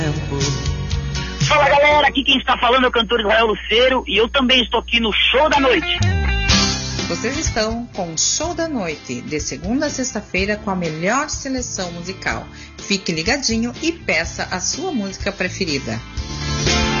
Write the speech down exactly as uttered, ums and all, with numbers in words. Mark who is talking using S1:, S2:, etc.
S1: Fala galera, aqui quem está falando é o cantor Israel Luceiro e eu também estou aqui no Show da Noite.
S2: Vocês estão com o Show da Noite, de segunda a sexta-feira, com a melhor seleção musical. Fique ligadinho e peça a sua música preferida.